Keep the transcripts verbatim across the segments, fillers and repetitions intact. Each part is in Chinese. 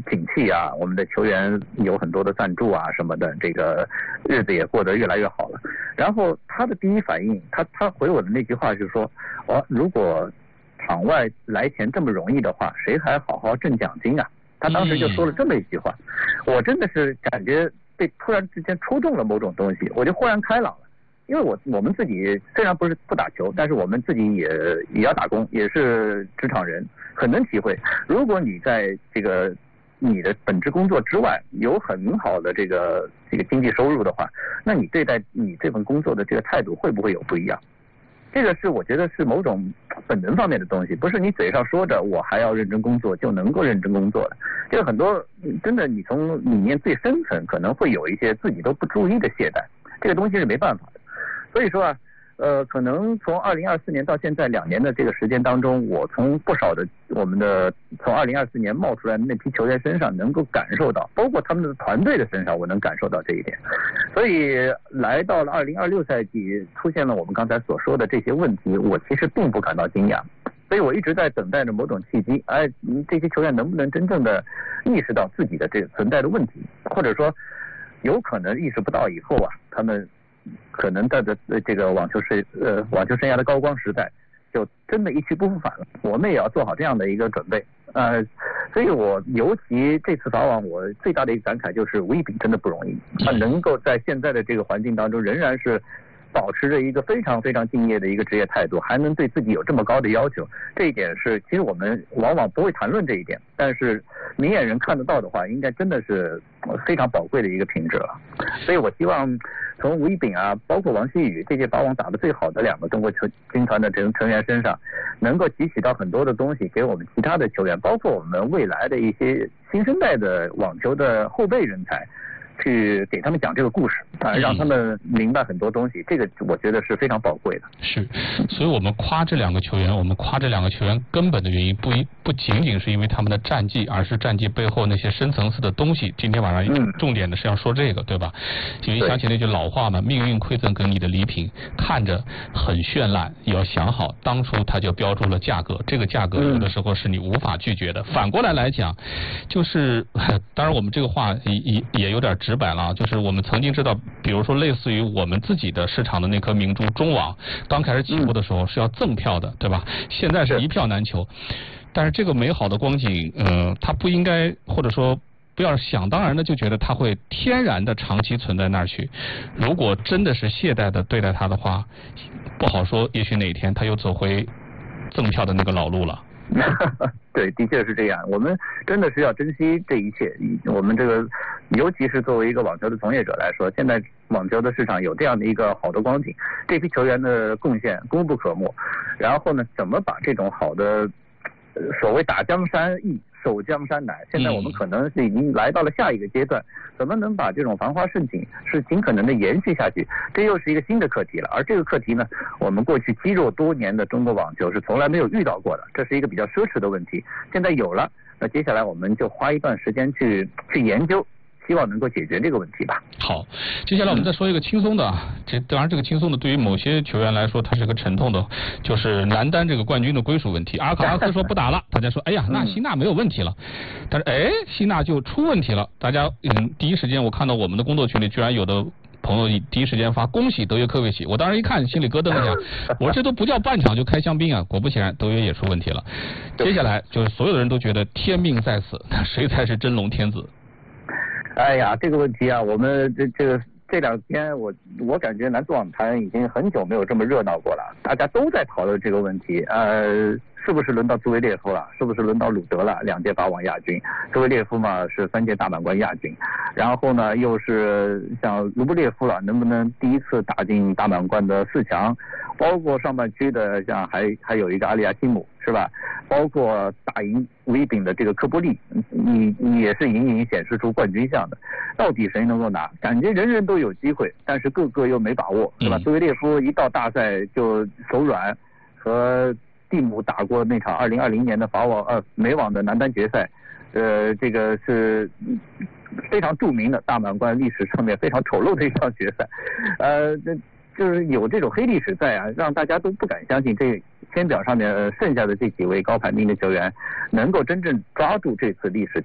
景气啊，我们的球员有很多的赞助啊什么的，这个日子也过得越来越好了。然后他的第一反应，他他回我的那句话就是说，哦，如果场外来钱这么容易的话，谁还好好挣奖金啊？他当时就说了这么一句话，我真的是感觉被突然之间戳中了某种东西，我就豁然开朗了。因为我我们自己虽然不是不打球，但是我们自己也也要打工，也是职场人，很能体会。如果你在这个你的本职工作之外有很好的这个这个经济收入的话，那你对待你这份工作的这个态度会不会有不一样？这个是我觉得是某种本能方面的东西，不是你嘴上说着我还要认真工作就能够认真工作的。这个很多真的你从里面最深层可能会有一些自己都不注意的懈怠，这个东西是没办法的。所以说啊，呃，可能从二零二四年到现在两年的这个时间当中，我从不少的我们的从二零二四年冒出来的那批球员身上能够感受到，包括他们的团队的身上，我能感受到这一点。所以来到了二零二六赛季，出现了我们刚才所说的这些问题，我其实并不感到惊讶。所以我一直在等待着某种契机，哎，这些球员能不能真正的意识到自己的这个存在的问题，或者说有可能意识不到以后啊，他们可能在的这个网球生呃网球生涯的高光时代，就真的一去不复返了。我们也要做好这样的一个准备。呃，所以我尤其这次法网，我最大的一个感慨就是吴亦丙真的不容易，他能够在现在的这个环境当中，仍然是保持着一个非常非常敬业的一个职业态度，还能对自己有这么高的要求，这一点是其实我们往往不会谈论这一点，但是明眼人看得到的话，应该真的是非常宝贵的一个品质了。所以我希望从吴亦丙啊，包括王希宇这些法网打得最好的两个中国球军团的成成员身上，能够汲取到很多的东西，给我们其他的球员，包括我们未来的一些新生代的网球的后备人才，去给他们讲这个故事啊，让他们明白很多东西，这个我觉得是非常宝贵的。 是，所以我们夸这两个球员，我们夸这两个球员根本的原因不一不仅仅是因为他们的战绩，而是战绩背后那些深层次的东西。今天晚上重点的是要说这个，对吧？因为想起那句老话嘛，命运馈赠给你的礼品，看着很绚烂，也要想好当初他就标注了价格，这个价格有的时候是你无法拒绝的。嗯、反过来来讲，就是当然我们这个话也也也有点直白了，就是我们曾经知道，比如说类似于我们自己的市场的那颗明珠中网，刚开始起步的时候是要赠票的，对吧？现在是一票难求。但是这个美好的光景，呃，它不应该，或者说不要想当然的就觉得它会天然的长期存在那儿去。如果真的是懈怠的对待它的话，不好说，也许哪天它又走回赠票的那个老路了。 对，的确是这样。我们真的是要珍惜这一切。我们这个，尤其是作为一个网球的从业者来说，现在网球的市场有这样的一个好的光景，这批球员的贡献功不可没。然后呢，怎么把这种好的所谓打江山易，守江山难，现在我们可能是已经来到了下一个阶段，怎么能把这种繁花盛景是尽可能的延续下去，这又是一个新的课题了。而这个课题呢，我们过去积弱多年的中国网球是从来没有遇到过的，这是一个比较奢侈的问题，现在有了，那接下来我们就花一段时间去去研究，希望能够解决这个问题吧。 好，接下来我们再说一个轻松的啊，这当然这个轻松的对于某些球员来说，它是个沉痛的，就是男单这个冠军的归属问题。阿尔卡拉斯说不打了，大家说哎呀，那希纳没有问题了，但是哎，希纳就出问题了。大家嗯，第一时间我看到我们的工作群里居然有的朋友第一时间发恭喜德约科维奇，我当时一看心里咯噔一下，我说这都不叫半场就开香槟啊！果不其然，德约也出问题了。接下来就是所有的人都觉得天命在此，谁才是真龙天子？ 哎呀，这个问题啊，我们这这个这两天我我感觉男子网坛已经很久没有这么热闹过了，大家都在讨论这个问题。呃，是不是轮到兹维列夫了？是不是轮到鲁德了？两届法网亚军，兹维列夫嘛是三届大满贯亚军，然后呢又是像卢布列夫了，能不能第一次打进大满贯的四强？包括上半区的像还还有一个阿里亚西姆是吧？包括打赢吴亦丙的这个科波利，你你也是隐隐显示出冠军相的。到底谁能够拿？感觉人人都有机会，但是个个又没把握，是吧？兹维列夫一到大赛就手软，和蒂姆打过那场二零二零年的法网呃美网的男单决赛，呃，这个是非常著名的大满贯历史上面非常丑陋的一场决赛，呃，这。就是有这种黑历史在啊，让大家都不敢相信这签表上面剩下的这几位高排名的球员能够真正抓住这次历史机遇。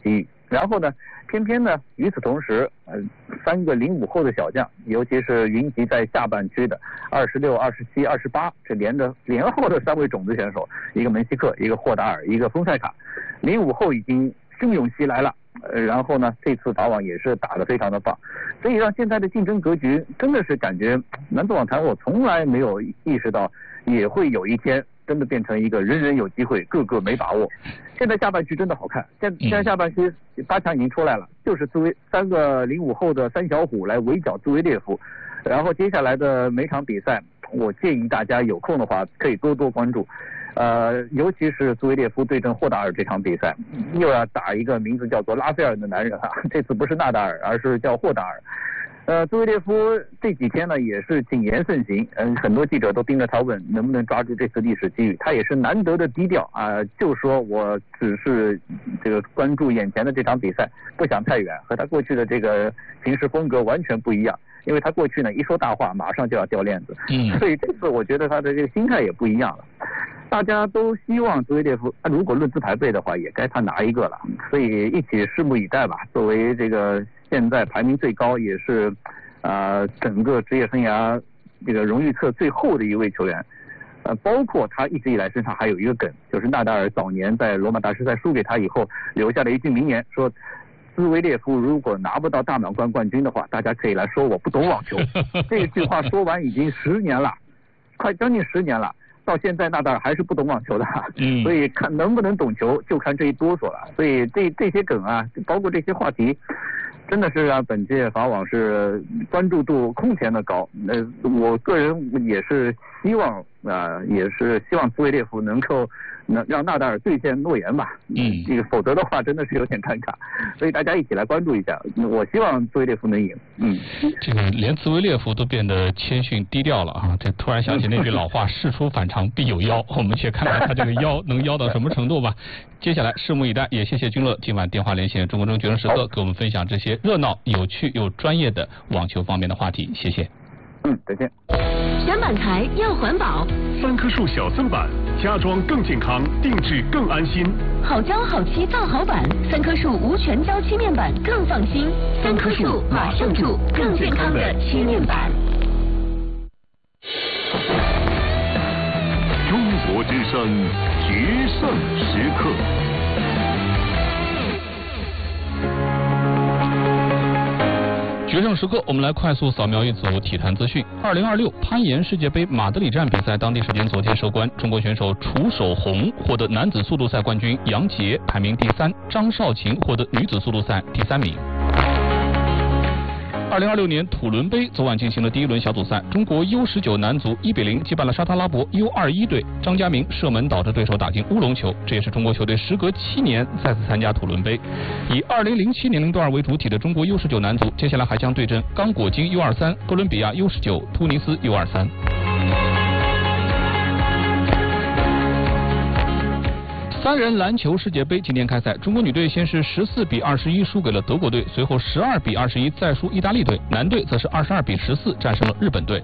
然后呢，偏偏呢，与此同时，呃，三个零五后的小将，尤其是云集在下半区的二十六、二十七、二十八，这连着连后的三位种子选手，一个门希克，一个霍达尔，一个丰塞卡，零五后已经汹涌袭来了。呃，然后呢，这次法网也是打得非常的棒，所以让现在的竞争格局真的是感觉男子网坛我从来没有意识到也会有一天真的变成一个人人有机会，个个没把握。现在下半区真的好看，现现在下半区八强已经出来了，就是兹维三个零五后的三小虎来围剿兹维列夫，然后接下来的每场比赛，我建议大家有空的话可以多多关注。呃，尤其是兹维列夫对阵霍达尔这场比赛，又要打一个名字叫做拉斐尔的男人啊，这次不是纳达尔，而是叫霍达尔。呃，兹维列夫这几天呢也是谨言慎行，嗯、呃，很多记者都盯着他问能不能抓住这次历史机遇，他也是难得的低调啊、呃，就说我只是这个关注眼前的这场比赛，不想太远，和他过去的这个行事风格完全不一样。因为他过去呢一说大话马上就要掉链子，嗯，所以这次我觉得他的这个心态也不一样了。大家都希望兹维列夫，如果论资排辈的话，也该他拿一个了，所以一起拭目以待吧。作为这个现在排名最高，也是呃整个职业生涯这个荣誉册最后的一位球员，呃，包括他一直以来身上还有一个梗，就是纳达尔早年在罗马大师赛输给他以后留下的一句名言，说兹维列夫如果拿不到大满贯冠军的话，大家可以来说我不懂网球。这句话说完已经十年了，快将近十年了，到现在纳达尔还是不懂网球的，嗯，所以看能不能懂球就看这一哆嗦了。所以这这些梗啊，包括这些话题，真的是让本届法网是关注度空前的高。呃，我个人也是希望啊、呃，也是希望兹维列夫能够能让纳达尔兑现诺言吧。嗯，这个否则的话真的是有点尴尬。所以大家一起来关注一下，我希望兹维列夫能赢。嗯， 这个连兹维列夫都变得谦逊低调了啊！这突然想起那句老话：“事出反常必有妖。”我们且看看他这个妖能妖到什么程度吧。接下来拭目以待，也谢谢君乐今晚电话连线中国中决胜时刻，给我们分享这些热闹、有趣又专业的网球方面的话题，谢谢。 嗯，再见。 选板材要环保， 三棵树小增板，家装更健康，定制更安心。 好胶好漆造好板，三棵树无全胶漆面板更放心。三棵树马上住更健康的漆面板。 中国之声决胜时刻。 决胜时刻，我们来快速扫描一组体坛资讯。二零二六攀岩世界杯马德里站比赛，当地时间昨天收官，中国选手楚守红获得男子速度赛冠军，杨洁排名第三，张少晴获得女子速度赛第三名。二零二六年土伦杯昨晚进行了第一轮小组赛，中国 U 十九 男足一比零击败了沙特阿拉伯 U 二十一 队，张家明射门导致对手打进乌龙球，这也是中国球队时隔七年再次参加土伦杯。以二零零七年龄段为主体的中国 U 十九 男足，接下来还将对阵刚果金 U 二十三、哥伦比亚 U 十九、突尼斯 U 二十三。三人篮球世界杯今天开赛，中国女队先是十四比二十一输给了德国队，随后十二比二十一再输意大利队，男队则是二十二比十四战胜了日本队。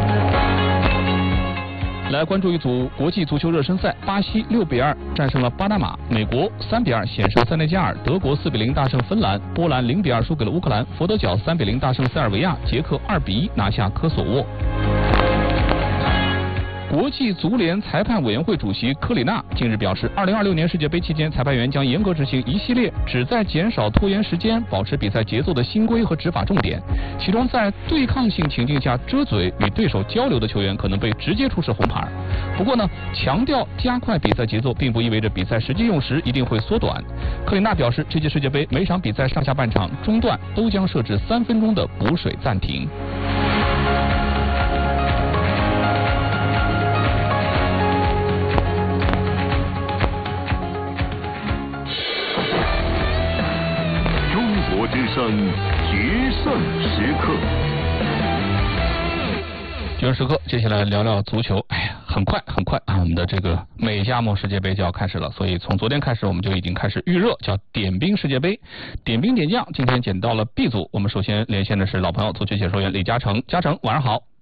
来关注一组国际足球热身赛，巴西六比二战胜了巴拿马，美国三比二险胜塞内加尔，德国四比零大胜芬兰，波兰零比二输给了乌克兰，佛得角三比零大胜塞尔维亚，捷克二比一拿下科索沃。国际足联裁判委员会主席科里纳近日表示，二零二六年世界杯期间，裁判员将严格执行一系列旨在减少拖延时间、保持比赛节奏的新规和执法重点。其中，在对抗性情境下遮嘴与对手交流的球员可能被直接出示红牌。不过呢，强调加快比赛节奏，并不意味着比赛实际用时一定会缩短。科里纳表示，这届世界杯每场比赛上下半场中段都将设置三分钟的补水暂停。 之声决胜时刻， 决胜时刻，接下来聊聊足球。哎呀，很快很快啊，我们的这个美加盟世界杯就要开始了，所以从昨天开始我们就已经开始预热，叫点兵世界杯。点兵点将，今天捡到了 B 组。我们首先连线的是老朋友足球解说员李嘉诚，嘉诚晚上好。 嗯，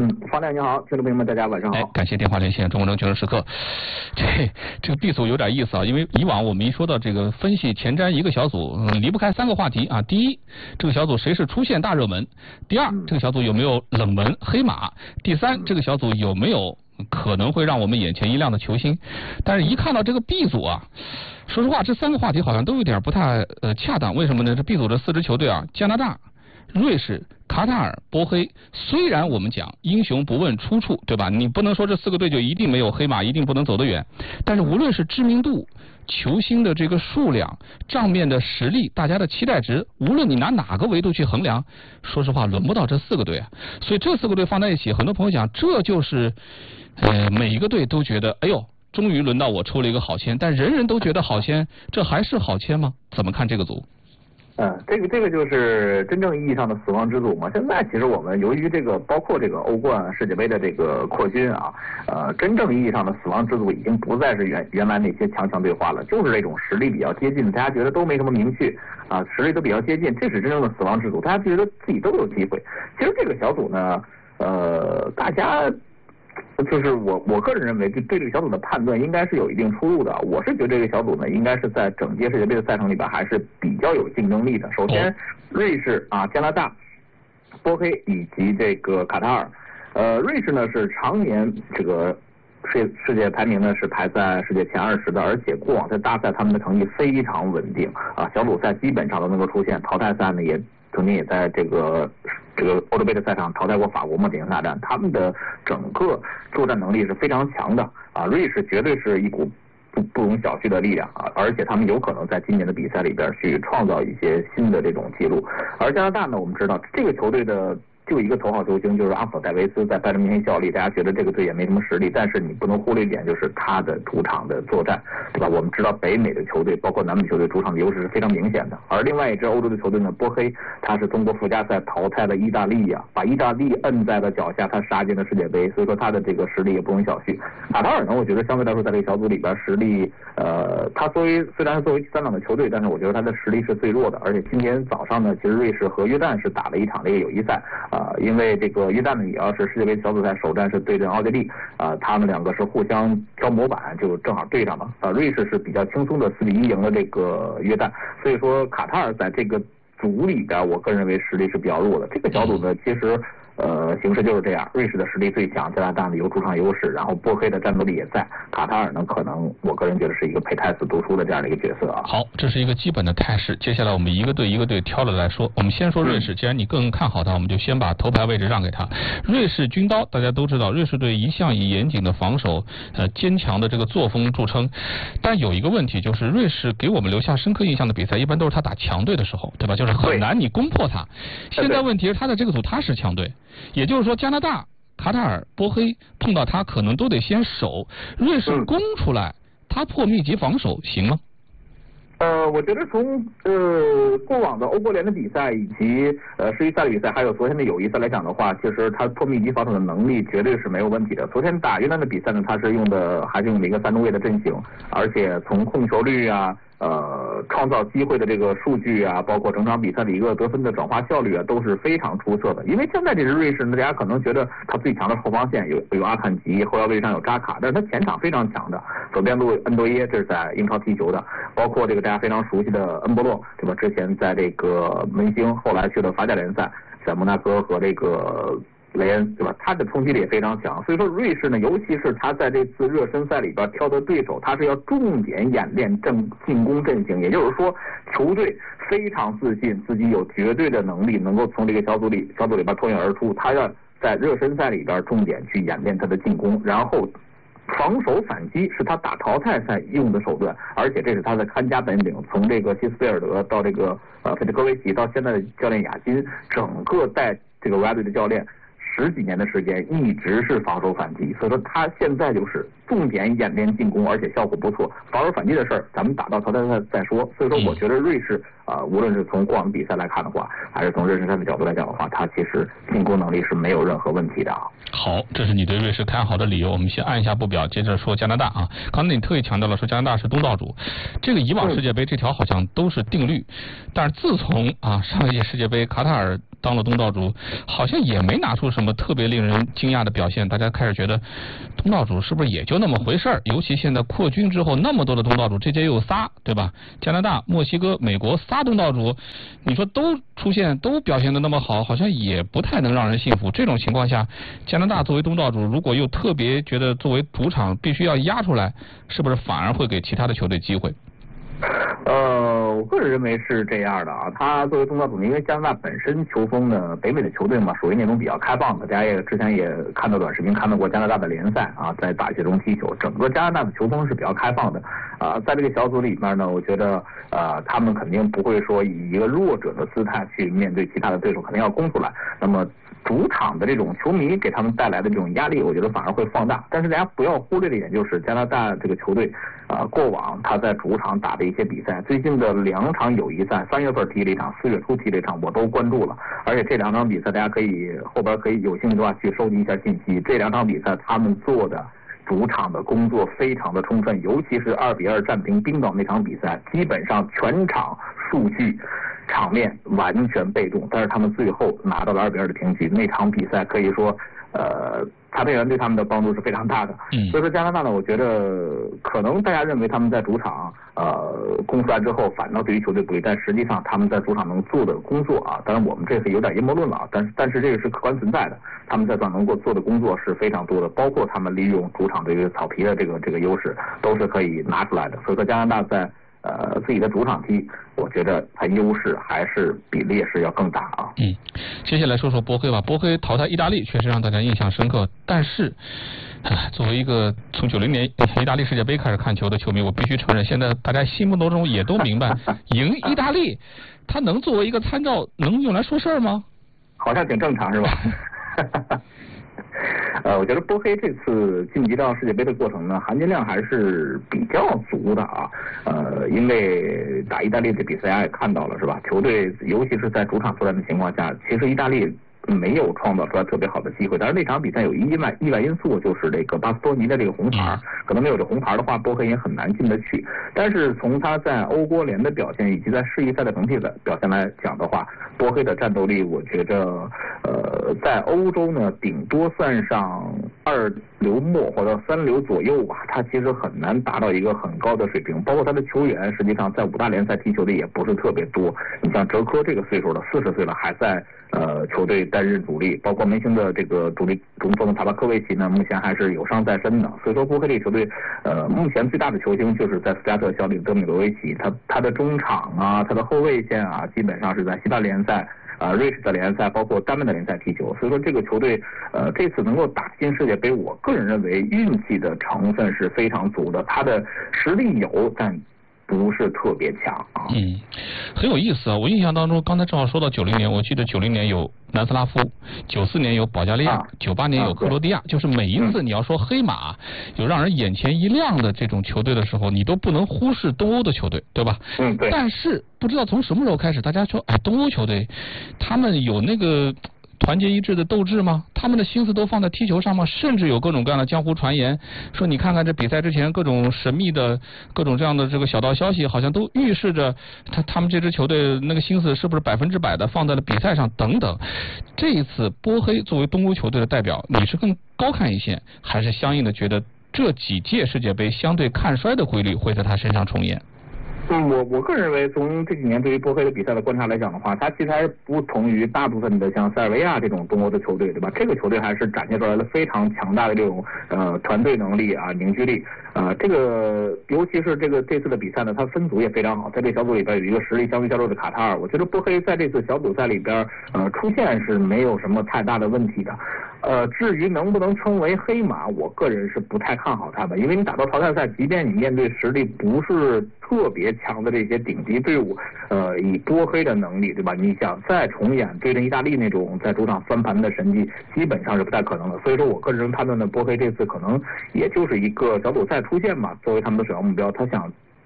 嗯，方亮你好，听众朋友们大家晚上好。 哎，感谢电话连线中国证券时刻。这这个 B 组有点意思啊，因为以往我们一说到这个分析前瞻一个小组，嗯，离不开三个话题啊。第一，这个小组谁是出现大热门；第二，这个小组有没有冷门黑马；第三，这个小组有没有可能会让我们眼前一亮的球星。但是一看到这个 B 组啊，说实话这三个话题好像都有点不太呃恰当。为什么呢？这 B 组这四支球队啊，加拿大、瑞士、卡塔尔、波黑，虽然我们讲英雄不问出处，对吧？你不能说这四个队就一定没有黑马，一定不能走得远。但是无论是知名度、球星的这个数量、账面的实力、大家的期待值，无论你拿哪个维度去衡量，说实话轮不到这四个队啊。所以这四个队放在一起，很多朋友讲这就是呃每一个队都觉得，哎呦，终于轮到我抽了一个好签，但人人都觉得好签，这还是好签吗？怎么看这个组？ 嗯，这个这个就是真正意义上的死亡之组嘛。现在其实我们由于这个包括这个欧冠、世界杯的这个扩军啊，呃，真正意义上的死亡之组已经不再是原原来那些强强对话了，就是这种实力比较接近，大家觉得都没什么名气啊，实力都比较接近，这是真正的死亡之组，大家觉得自己都有机会。其实这个小组呢，呃，大家。就是我我个人认为，对对这个小组的判断应该是有一定出入的。我是觉得这个小组呢，应该是在整届世界杯的赛程里边还是比较有竞争力的。首先，瑞士啊、加拿大、波黑以及这个卡塔尔。呃，瑞士呢是常年这个世世界排名呢是排在世界前二十的，而且过往在大赛他们的成绩非常稳定啊，小组赛基本上都能够出现，淘汰赛呢也曾经也在这个这个欧洲杯的赛场淘汰过法国嘛，典型大战，他们的整个作战能力是非常强的啊，瑞士绝对是一股不不容小觑的力量啊，而且他们有可能在今年的比赛里边去创造一些新的这种记录。而加拿大呢，我们知道这个球队的就一个头号球星就是阿弗戴维斯在拜仁慕尼黑效力，大家觉得这个队也没什么实力，但是你不能忽略一点，就是他的主场的作战，对吧？我们知道北美的球队包括南美球队主场的优势是非常明显的，而另外一支欧洲的球队呢，波黑，他是通过附加赛淘汰了意大利呀、啊，把意大利摁在了脚下，他杀进了世界杯，所以说他的这个实力也不容小觑。卡塔尔呢，我觉得相对来说在这个小组里边实力，呃，他作为虽然是作为第三档的球队，但是我觉得他的实力是最弱的，而且今天早上呢，其实瑞士和约旦是打了一场这个友谊赛。啊、呃，因为这个约旦呢也要是世界杯小组赛首战是对阵奥地利，啊、呃，他们两个是互相挑模板，就正好对上了。啊、呃，瑞士是比较轻松的四比一赢了这个约旦，所以说卡塔尔在这个组里边，我个人认为实力是比较弱的。这个小组呢，其实。呃，形势就是这样，瑞士的实力最强，加拿大呢有主场优势，然后波黑的战斗力也在，卡塔尔呢可能我个人觉得是一个配态死读出的这样的一个角色啊。 好，这是一个基本的态势，接下来我们一个队一个队挑了来说。我们先说瑞士，既然你更看好他，我们就先把头牌位置让给他。瑞士军刀大家都知道，瑞士队一向以严谨的防守、呃坚强的这个作风著称，但有一个问题就是，瑞士给我们留下深刻印象的比赛，一般都是他打强队的时候，对吧？就是很难你攻破他。现在问题是他的这个组他是强队。也就是说，加拿大、卡塔尔、波黑碰到他可能都得先守，瑞士攻出来，他破密集防守行吗？ 呃，我觉得从呃过往的欧国联的比赛以及呃世预赛的比赛，还有昨天的友谊赛来讲的话，其实他破密集防守的能力绝对是没有问题的。昨天打约旦的比赛呢，他是用的还是用的一个三中卫的阵型，而且从控球率啊。呃，创造机会的这个数据啊，包括整场比赛的一个得分的转化效率啊，都是非常出色的。因为现在这支瑞士呢，大家可能觉得他最强的后防线有有阿坎吉，后腰位上有扎卡，但是他前场非常强的，左边路恩多耶，这是在英超踢球的，包括这个大家非常熟悉的恩波洛，对吧？之前在这个门兴，后来去了法甲联赛，在摩纳哥和这个。雷恩对吧？他的冲击力也非常强，所以说瑞士呢，尤其是他在这次热身赛里边挑的对手，他是要重点演练正进攻阵型，也就是说，球队非常自信自己有绝对的能力能够从这个小组里小组里边脱颖而出，他要在热身赛里边重点去演练他的进攻，然后。防守反击是他打淘汰赛用的手段，而且这是他的看家本领。从这个希斯菲尔德到这个呃费德戈维奇，到现在的教练雅金，整个带这个 Rugby 的教练十几年的时间一直是防守反击，所以说他现在就是重点演练进攻，而且效果不错。防守反击的事儿咱们打到淘汰赛再说。所以说我觉得瑞士啊、呃，无论是从过往比赛来看的话，还是从热身赛的角度来讲的话，他其实进攻能力是没有任何问题的啊。 好，这是你对瑞士看好的理由。我们先按一下不表，接着说加拿大啊。刚才你特意强调了说加拿大是东道主，这个以往世界杯这条好像都是定律，但是自从啊上一届世界杯卡塔尔当了东道主，好像也没拿出什么特别令人惊讶的表现。大家开始觉得东道主是不是也就那么回事儿？尤其现在扩军之后，那么多的东道主，这届又有仨，对吧？加拿大、墨西哥、美国仨东道主，你说都出现都表现的那么好，好像也不太能让人信服。这种情况下，加拿大作为东道主，如果又特别觉得作为主场必须要压出来，是不是反而会给其他的球队机会？ 呃，我个人认为是这样的啊，他作为东道主，因为加拿大本身球风呢，北美的球队嘛，属于那种比较开放的，大家也之前也看到短视频，看到过加拿大的联赛啊，在大学中踢球，整个加拿大的球风是比较开放的啊，在这个小组里面呢，我觉得呃，他们肯定不会说以一个弱者的姿态去面对其他的对手，肯定要攻出来。那么主场的这种球迷给他们带来的这种压力，我觉得反而会放大。但是大家不要忽略的一点就是加拿大这个球队啊、呃，过往他在主场打的一些比赛，最近的两场友谊赛，三月份踢了一场，四月初踢了一场，我都关注了。而且这两场比赛大家可以后边可以有兴趣的话去收集一下信息。这两场比赛他们做的主场的工作非常的充分，尤其是二比二战平冰岛那场比赛，基本上全场数据场面完全被动，但是他们最后拿到了二比二的平局。那场比赛可以说，呃，裁判员对他们的帮助是非常大的。 嗯， 所以说加拿大呢，我觉得可能大家认为他们在主场呃攻出来之后，反倒对于球队不利，但实际上他们在主场能做的工作啊，当然我们这是有点阴谋论了啊，但是但是这个是客观存在的，他们在主场能够做的工作是非常多的，包括他们利用主场这个草皮的这个这个优势，都是可以拿出来的。所以说加拿大在呃，自己的主场踢，我觉得它优势还是比劣势要更大啊。 嗯，接下来说说波黑吧。波黑淘汰意大利确实让大家印象深刻，但是，啊、作为一个从九零年意大利世界杯开始看球的球迷，我必须承认，现在大家心目当中也都明白，赢意大利，它能作为一个参照，能用来说事儿吗？ 好像挺正常是吧？呃，我觉得波黑这次晋级到世界杯的过程呢，含金量还是比较足的啊。呃，因为打意大利的比赛大家也看到了是吧？球队尤其是在主场作战的情况下，其实意大利没有创造出来特别好的机会。但是那场比赛有一意外意外因素，就是这个巴斯多尼的这个红牌，可能没有这红牌的话，波黑也很难进得去。但是从他在欧国联的表现以及在世预赛的整体的表现来讲的话，波黑的战斗力，我觉得呃在欧洲呢，顶多算上二流末或者三流左右吧，他其实很难达到一个很高的水平。包括他的球员，实际上在五大联赛踢球的也不是特别多。你像哲科这个岁数了，四十岁了，还在呃球队担任主力，包括门兴的这个主力中锋的塔巴科维奇呢，目前还是有伤在身的。所以说波黑这个球队，呃，目前最大的球星就是在斯加特效力德米罗维奇，他他的中场啊，他的后卫线啊，基本上是在西班牙联赛。啊，瑞士的联赛，包括丹麦的联赛踢球，所以说这个球队，呃，这次能够打进世界杯，我个人认为运气的成分是非常足的，他的实力有，但不是特别强啊。 嗯，很有意思啊！我印象当中，刚才正好说到九零年，我记得九零年有南斯拉夫，九四年有保加利亚，九八、啊、年有克罗地亚，啊、就是每一次你要说黑马、嗯、有让人眼前一亮的这种球队的时候，你都不能忽视东欧的球队，对吧？ 嗯，对。 但是不知道从什么时候开始，大家说，哎，东欧球队他们有那个团结一致的斗志吗？他们的心思都放在踢球上吗？甚至有各种各样的江湖传言，说你看看这比赛之前各种神秘的各种这样的这个小道消息，好像都预示着他他们这支球队那个心思是不是百分之百的放在了比赛上等等。这一次波黑作为东欧球队的代表，你是更高看一线，还是相应的觉得这几届世界杯相对看衰的规律会在他身上重演？ 嗯，我我个人认为，从这几年对于波黑的比赛的观察来讲的话，他其实还是不同于大部分的像塞尔维亚这种东欧的球队，对吧？这个球队还是展现出来了非常强大的这种呃团队能力啊、凝聚力啊、呃。这个尤其是这个这次的比赛呢，它分组也非常好，在这小组里边有一个实力相对较弱的卡塔尔，我觉得波黑在这次小组赛里边呃出现是没有什么太大的问题的。呃，至于能不能称为黑马，我个人是不太看好他们，因为你打到淘汰赛，即便你面对实力不是特别强的这些顶级队伍，呃，以波黑的能力，对吧？你想再重演对阵意大利那种在主场翻盘的神迹，基本上是不太可能的。所以说我个人判断呢，波黑这次可能也就是一个小组赛出线吧，作为他们的首要目标，他想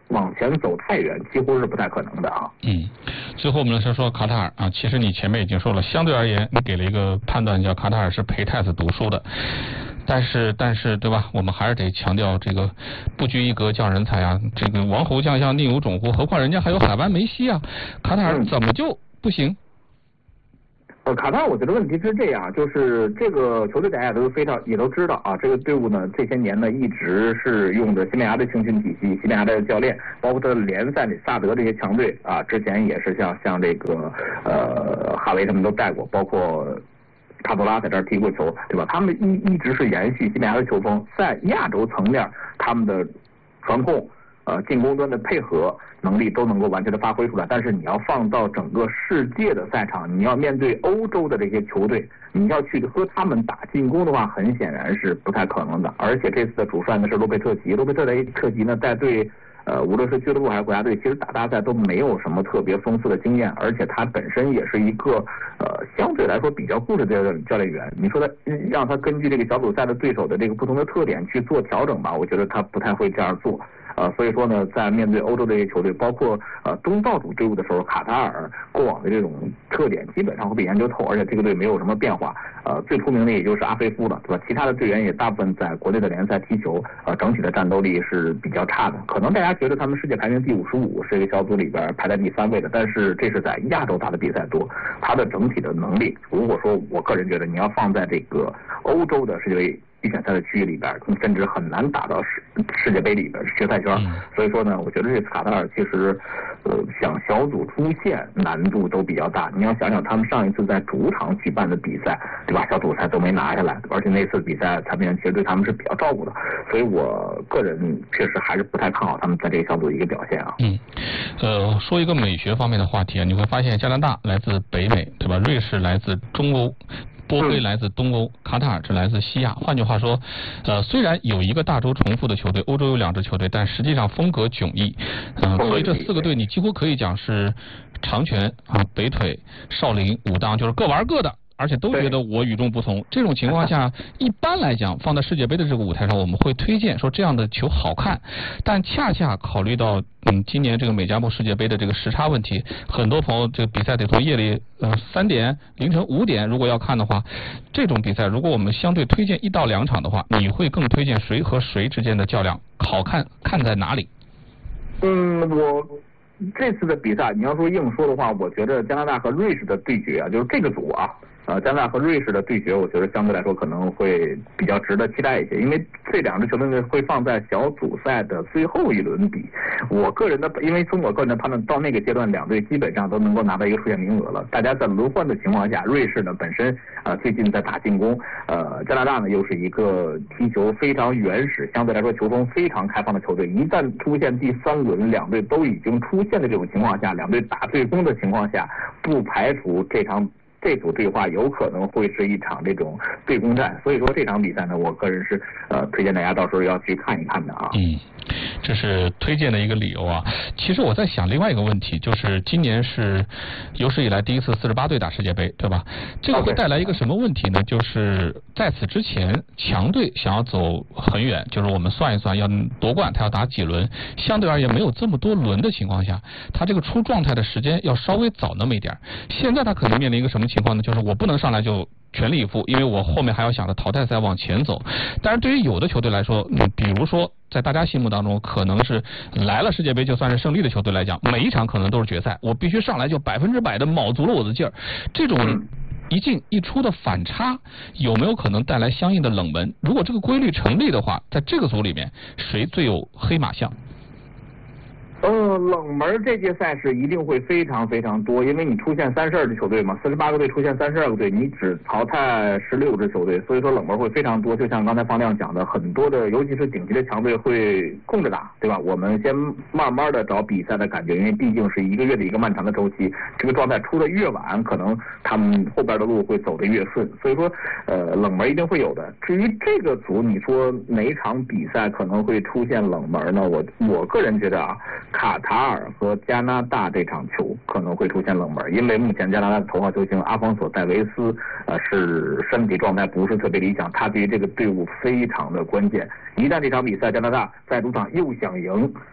往前走太远，几乎是不太可能的啊。 嗯，最后我们来说说卡塔尔啊，其实你前面已经说了，相对而言你给了一个判断，叫卡塔尔是陪太子读书的。但是，但是，对吧？我们还是得强调这个不拘一格降人才啊！这个王侯将相宁有种乎？何况人家还有海湾梅西啊！卡塔尔怎么就不行？ 呃，卡塔尔我觉得问题是这样，就是这个球队大家都非常也都知道啊，这个队伍呢这些年呢一直是用着西班牙的青训体系，西班牙的教练，包括他的联赛里萨德这些强队啊，之前也是像像这个呃哈维他们都带过，包括卡多拉在这儿踢过球，对吧？他们一一直是延续西班牙的球风，在亚洲层面，他们的传控、呃进攻端的配合能力都能够完全的发挥出来。但是你要放到整个世界的赛场，你要面对欧洲的这些球队，你要去和他们打进攻的话，很显然是不太可能的。而且这次的主帅呢是罗贝特吉，罗贝特特吉呢在对。呃，无论是俱乐部还是国家队，其实打大赛都没有什么特别丰富的经验，而且他本身也是一个呃相对来说比较固执的教练员。你说他让他根据这个小组赛的对手的这个不同的特点去做调整吧，我觉得他不太会这样做。呃，所以说呢，在面对欧洲这些球队，包括呃东道主队伍的时候，卡塔尔过往的这种特点基本上会被研究透，而且这个队没有什么变化。呃，最出名的也就是阿菲夫了，对吧？其他的队员也大部分在国内的联赛踢球，呃，整体的战斗力是比较差的。可能大家觉得他们世界排名第五十五，是一个小组里边排在第三位的，但是这是在亚洲打的比赛多，他的整体的能力，如果说我个人觉得你要放在这个欧洲的世界杯预选赛的区域里边，甚至很难打到世世界杯里边决赛圈。嗯、所以说呢，我觉得这次卡塔尔其实，呃，想小组出线难度都比较大。你要想想他们上一次在主场举办的比赛，对吧？小组赛都没拿下来，而且那次比赛裁判员其实对他们是比较照顾的。所以我个人确实还是不太看好他们在这个小组的一个表现啊。 嗯，呃，说一个美学方面的话题啊，你会发现加拿大来自北美，对吧？瑞士来自中欧。波黑来自东欧，卡塔尔是来自西亚。换句话说，呃，虽然有一个大洲重复的球队，欧洲有两支球队，但实际上风格迥异。嗯、呃，所以这四个队你几乎可以讲是长拳啊、北腿、少林、武当，就是各玩各的。而且都觉得我与众不同。这种情况下，一般来讲，放在世界杯的这个舞台上，我们会推荐说这样的球好看。但恰恰考虑到嗯今年这个美加墨世界杯的这个时差问题，很多朋友这个比赛得从夜里呃三点、凌晨五点，如果要看的话，这种比赛如果我们相对推荐一到两场的话，你会更推荐谁和谁之间的较量好看看在哪里？ 嗯，我。这次的比赛，你要说硬说的话，我觉得加拿大和瑞士的对决啊，就是这个组啊，呃，加拿大和瑞士的对决，我觉得相对来说可能会比较值得期待一些，因为这两支球队会放在小组赛的最后一轮比。我个人的，因为从我个人的判断，到那个阶段，两队基本上都能够拿到一个出线名额了。大家在轮换的情况下，瑞士呢本身呃最近在打进攻，呃，加拿大呢又是一个踢球非常原始，相对来说球风非常开放的球队。一旦出现第三轮，两队都已经出现的这种情况下，两队打对攻的情况下，不排除这场这组对话有可能会是一场这种对攻战。所以说这场比赛呢，我个人是呃推荐大家到时候要去看一看的啊。 嗯，这是推荐的一个理由啊。其实我在想另外一个问题，就是今年是有史以来第一次四十八队打世界杯，对吧？这个会带来一个什么问题呢？就是在此之前，强队想要走很远，就是我们算一算要夺冠，他要打几轮，相对而言没有这么多轮的情况下，他这个出状态的时间要稍微早那么一点。现在他可能面临一个什么情况呢？就是我不能上来就全力以赴，因为我后面还要想着淘汰赛往前走。但是对于有的球队来说，嗯，比如说在大家心目当中可能是来了世界杯就算是胜利的球队来讲，每一场可能都是决赛，我必须上来就百分之百的卯足了我的劲儿。这种一进一出的反差有没有可能带来相应的冷门？如果这个规律成立的话，在这个组里面谁最有黑马相？ 呃，冷门这届赛事一定会非常非常多，因为你出现三十二支球队嘛，四十八个队出现三十二个队，你只淘汰十六支球队，所以说冷门会非常多。就像刚才方亮讲的，很多的尤其是顶级的强队会空着打，对吧？我们先慢慢的找比赛的感觉，因为毕竟是一个月的一个漫长的周期，这个状态出的越晚，可能他们后边的路会走得越顺。所以说，呃，冷门一定会有的。至于这个组，你说哪一场比赛可能会出现冷门呢？我我个人觉得啊。卡塔尔和加拿大这场球可能会出现冷门，因为目前加拿大的头号球星阿方索戴维斯呃是身体状态不是特别理想，他对于这个队伍非常的关键。一旦这场比赛加拿大在主场又想赢，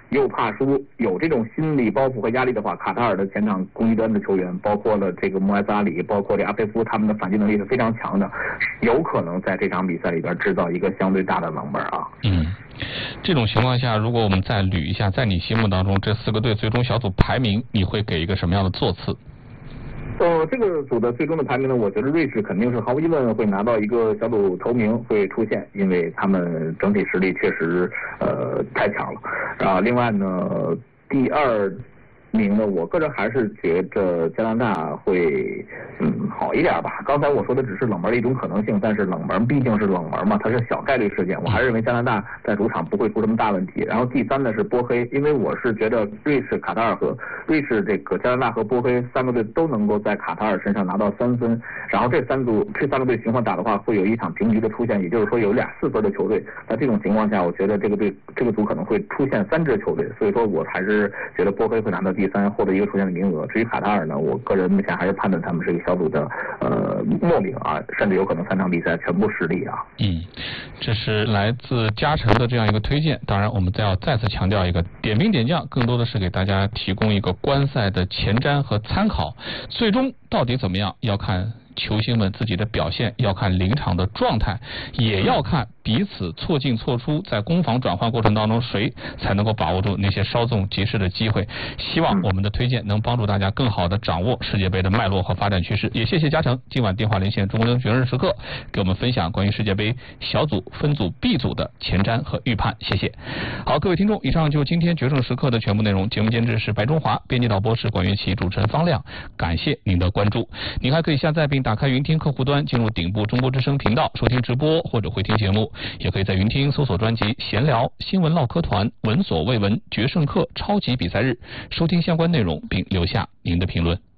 又怕输，有这种心理包袱和压力的话，卡塔尔的前场攻击端的球员，包括了这个穆埃斯阿里，包括这阿菲夫，他们的反击能力是非常强的，有可能在这场比赛里边制造一个相对大的冷门啊。 嗯，这种情况下，如果我们再捋一下，在你心目当中这四个队最终小组排名，你会给一个什么样的座次？ 呃，这个组的最终的排名呢，我觉得瑞士肯定是毫无疑问会拿到一个小组头名会出现，因为他们整体实力确实呃太强了。啊，另外呢，第二名呢，我个人还是觉着加拿大会嗯好一点吧。刚才我说的只是冷门的一种可能性，但是冷门毕竟是冷门嘛，它是小概率事件，我还是认为加拿大在主场不会出什么大问题。然后第三呢是波黑，因为我是觉得瑞士、卡塔尔和瑞士这个加拿大和波黑三个队都能够在卡塔尔身上拿到三分，然后这三组这三个队循环打的话，会有一场平局的出现，也就是说有俩四分的球队。在这种情况下，我觉得这个队这个组可能会出现三支球队，所以说我还是觉得波黑会拿到第三，获得一个出线的名额。至于卡塔尔呢，我个人目前还是判断他们是一个小组的呃末名啊，甚至有可能三场比赛全部失利啊。 嗯，这是来自嘉诚的这样一个推荐。当然，我们再要再次强调一个，点兵点将更多的是给大家提供一个观赛的前瞻和参考，最终到底怎么样要看球星们自己的表现，要看临场的状态，也要看彼此错进错出，在攻防转换过程当中谁才能够把握住那些稍纵即逝的机会。希望我们的推荐能帮助大家更好的掌握世界杯的脉络和发展趋势。也谢谢嘉诚今晚电话连线中国学生时刻，给我们分享关于世界杯小组分组 B 组的前瞻和预判，谢谢。好，各位听众，以上就是今天决胜时刻的全部内容。节目监制是白中华，编辑导播是管乐器，主持人方亮。感谢您的关注。您还可以下载并打开云听客户端，进入顶部中国之声频道收听直播或者回听节目，也可以在云听搜索专辑闲聊、新闻唠嗑团、闻所未闻、决胜课、超级比赛日，收听相关内容并留下您的评论。